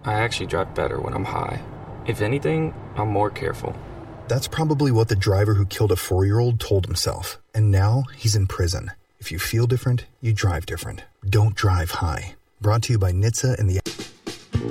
I actually drive better when I'm high. If anything, I'm more careful. That's probably what the driver who killed a 4-year-old told himself, and now he's in prison. If you feel different, you drive different. Don't drive high. Brought to you by NHTSA and the...